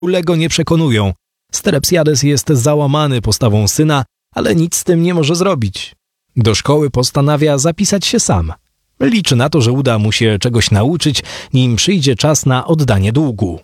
ogóle go nie przekonują. Strepsiades jest załamany postawą syna, ale nic z tym nie może zrobić. Do szkoły postanawia zapisać się sam. Liczy na to, że uda mu się czegoś nauczyć, nim przyjdzie czas na oddanie długu.